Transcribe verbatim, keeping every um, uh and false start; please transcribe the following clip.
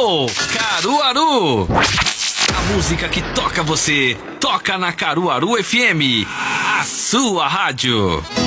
Alô, Caruaru! A música que toca você, toca na Caruaru F M, a sua rádio.